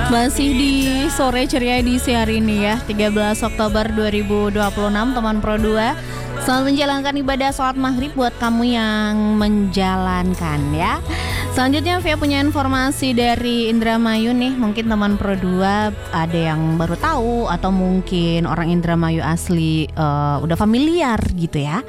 Masih di sore ceria edisi hari ini ya, 13 Oktober 2026, teman Pro 2. Selamat menjalankan ibadah sholat maghrib buat kamu yang menjalankan ya. Selanjutnya Via punya informasi dari Indramayu nih. Mungkin teman Pro 2 ada yang baru tahu, atau mungkin orang Indramayu asli udah familiar gitu ya.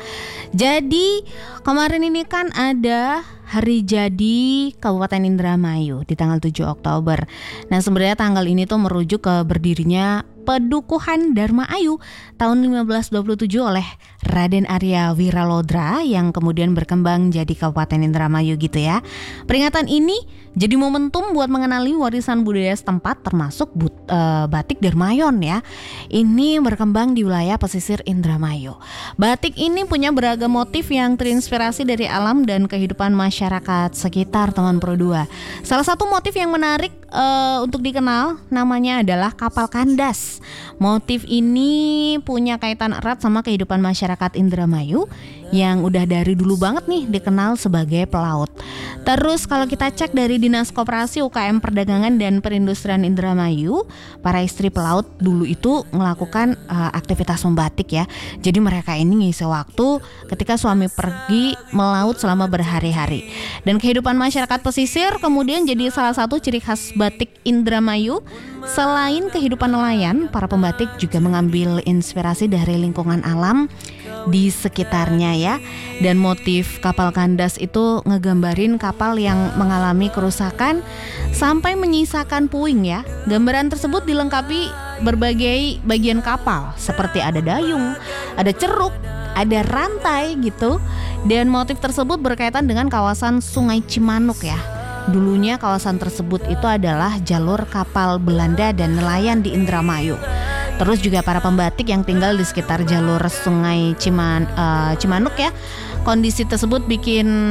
Jadi kemarin ini kan ada hari jadi Kabupaten Indramayu di tanggal 7 Oktober. Nah sebenarnya tanggal ini tuh merujuk ke berdirinya Pedukuhan Dharma Ayu tahun 1527 oleh Raden Arya Wiralodra yang kemudian berkembang jadi Kabupaten Indramayu gitu ya. Peringatan ini jadi momentum buat mengenali warisan budaya setempat, termasuk batik Dermayon ya. Ini berkembang di wilayah pesisir Indramayu. Batik ini punya beragam motif yang terinspirasi dari alam dan kehidupan masyarakat sekitar, teman Pro 2. Salah satu motif yang menarik untuk dikenal namanya adalah kapal kandas. Motif ini punya kaitan erat sama kehidupan masyarakat Indramayu yang udah dari dulu banget nih dikenal sebagai pelaut. Terus kalau kita cek dari Dinas Koperasi UKM Perdagangan dan Perindustrian Indramayu, para istri pelaut dulu itu melakukan aktivitas membatik ya. Jadi mereka ini ngisi waktu ketika suami pergi melaut selama berhari-hari. Dan kehidupan masyarakat pesisir kemudian jadi salah satu ciri khas batik Indramayu. Selain kehidupan nelayan, para pembatik juga mengambil inspirasi dari lingkungan alam di sekitarnya ya. Dan motif kapal kandas itu ngegambarin kapal yang mengalami kerusakan sampai menyisakan puing ya. Gambaran tersebut dilengkapi berbagai bagian kapal seperti ada dayung, ada ceruk, ada rantai gitu. Dan motif tersebut berkaitan dengan kawasan Sungai Cimanuk ya. Dulunya kawasan tersebut itu adalah jalur kapal Belanda dan nelayan di Indramayu. Terus juga para pembatik yang tinggal di sekitar jalur Sungai Cimanuk ya. Kondisi tersebut bikin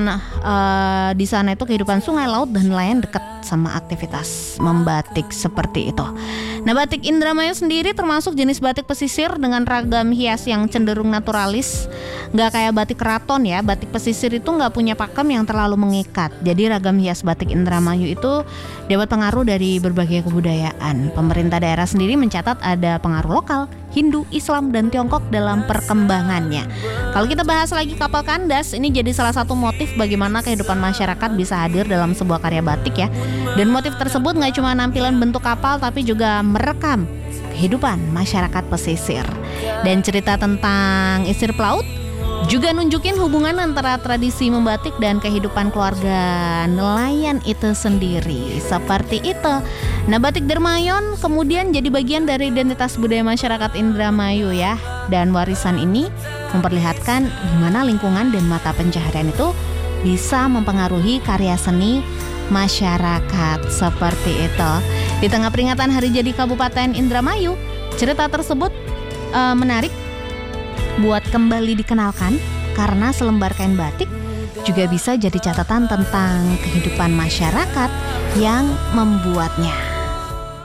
di sana itu kehidupan sungai, laut, dan nelayan dekat sama aktivitas membatik seperti itu. Nah, batik Indramayu sendiri termasuk jenis batik pesisir dengan ragam hias yang cenderung naturalis. Nggak kayak batik keraton ya, batik pesisir itu nggak punya pakem yang terlalu mengikat. Jadi ragam hias batik Indramayu itu dapat pengaruh dari berbagai kebudayaan. Pemerintah daerah sendiri mencatat ada pengaruh lokal, Hindu, Islam, dan Tiongkok dalam perkembangannya. Kalau kita bahas lagi kapal kandas, ini jadi salah satu motif bagaimana kehidupan masyarakat bisa hadir dalam sebuah karya batik ya. Dan motif tersebut nggak cuma nampilan bentuk kapal, tapi juga merekam kehidupan masyarakat pesisir. Dan cerita tentang istri pelaut juga nunjukin hubungan antara tradisi membatik dan kehidupan keluarga nelayan itu sendiri. Seperti itu. Nah, batik Dermayon kemudian jadi bagian dari identitas budaya masyarakat Indramayu ya. Dan warisan ini memperlihatkan gimana lingkungan dan mata pencaharian itu bisa mempengaruhi karya seni masyarakat. Seperti itu. Di tengah peringatan Hari Jadi Kabupaten Indramayu, cerita tersebut menarik buat kembali dikenalkan karena selembar kain batik juga bisa jadi catatan tentang kehidupan masyarakat yang membuatnya.